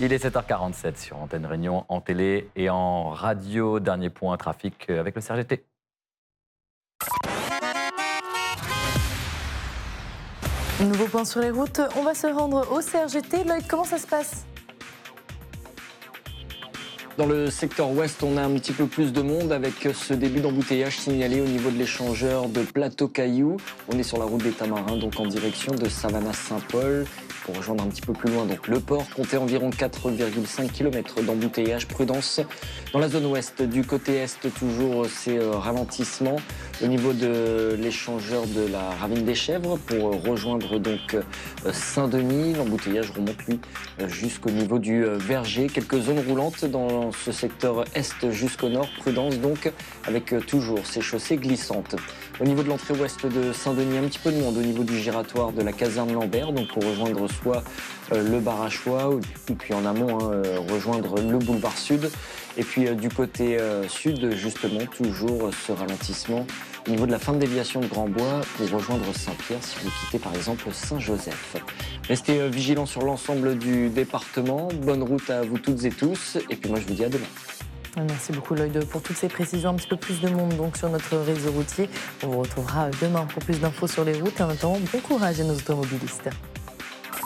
Il est 7h47 sur Antenne Réunion, en télé et en radio. Dernier point trafic avec le CRGT. Nouveau point sur les routes, on va se rendre au CRGT. Lloyd, comment ça se passe ? Dans le secteur ouest, on a un petit peu plus de monde avec ce début d'embouteillage signalé au niveau de l'échangeur de Plateau-Cailloux. On est sur la route des Tamarins, donc en direction de Savannah-Saint-Paul. Pour rejoindre un petit peu plus loin donc le port, comptez environ 4,5 km d'embouteillage. Prudence dans la zone ouest. Du côté est, toujours ces ralentissements au niveau de l'échangeur de la Ravine des Chèvres pour rejoindre donc Saint-Denis. L'embouteillage remonte lui jusqu'au niveau du Verger. Quelques zones roulantes dans ce secteur est jusqu'au nord. Prudence donc avec toujours ces chaussées glissantes. Au niveau de l'entrée ouest de Saint-Denis, un petit peu de monde au niveau du giratoire de la caserne Lambert, donc pour rejoindre soit le Barachois ou puis en amont rejoindre le boulevard Sud. Et puis du côté sud, justement, toujours ce ralentissement au niveau de la fin de déviation de Grand-Bois pour rejoindre Saint-Pierre si vous quittez par exemple Saint-Joseph. Restez vigilants sur l'ensemble du département. Bonne route à vous toutes et tous. Et puis moi je vous dis à demain. Merci beaucoup Lloyd pour toutes ces précisions. Un petit peu plus de monde donc sur notre réseau routier. On vous retrouvera demain pour plus d'infos sur les routes. Et en attendant, bon courage à nos automobilistes.